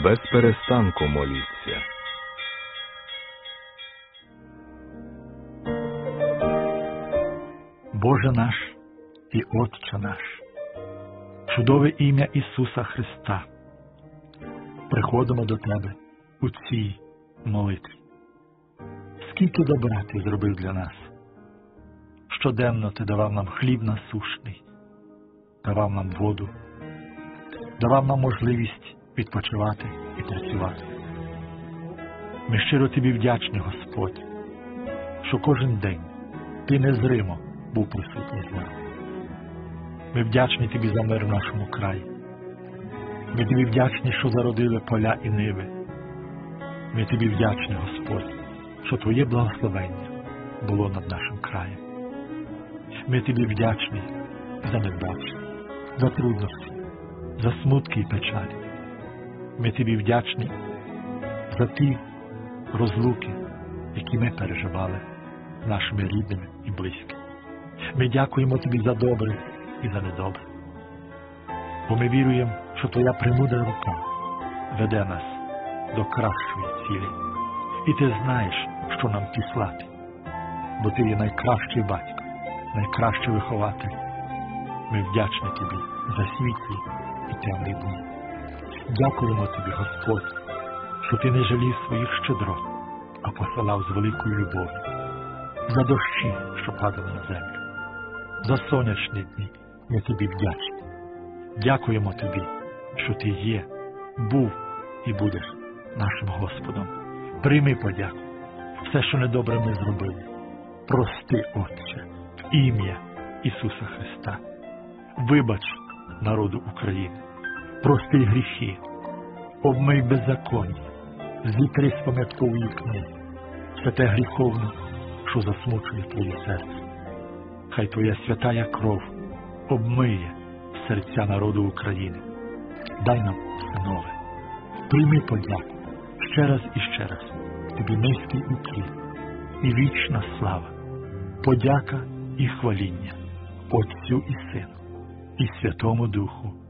без перестанку моліться. Боже наш і Отче наш, чудове ім'я Ісуса Христа, приходимо до Тебе у цій молитві. Скільки добра Ти зробив для нас. Щоденно Ти давав нам хліб насущний, давав нам воду, давав нам можливість відпочивати і працювати. Ми щиро Тобі вдячні, Господь, що кожен день Ти незримо був присутній з нами. Ми вдячні Тобі за мир в нашому краї. Ми Тобі вдячні, що зародили поля і ниви. Ми Тобі вдячні, Господь, що Твоє благословення було над нашим краєм. Ми Тобі вдячні за невдачі, за трудності, за смутки і печалі. Ми Тобі вдячні за ті розлуки, які ми переживали з нашими рідними і близькими. Ми дякуємо Тобі за добре і за недобре. Бо ми віруємо, що Твоя премудра рука веде нас до кращої цілі. І Ти знаєш, що нам післати. Бо Ти є найкращий батько, найкращий вихователь. Ми вдячні Тобі за світлі і темні дні. Дякуємо Тобі, Господь, що Ти не жалів своїх щедрот, а посилав з великою любов'ю. За дощі, що падали на землю. За сонячні дні ми Тобі вдячні. Дякуємо Тобі, що Ти є, був і будеш нашим Господом. Прийми подяку. Все, що недобре ми зробили. Прости, Отче, в ім'я Ісуса Христа. Вибач народу України. Прости гріхи. Обмий беззаконня. Зітри з пам'яткової книги. Все те гріховне, що засмучує Твоє серце. Хай Твоя святая кров обмиє серця народу України. Дай нам все нове. Прийми подяку ще раз і ще раз. Тобі низький уклін і вічна слава, подяка і хваління Отцю і Сину і Святому Духу.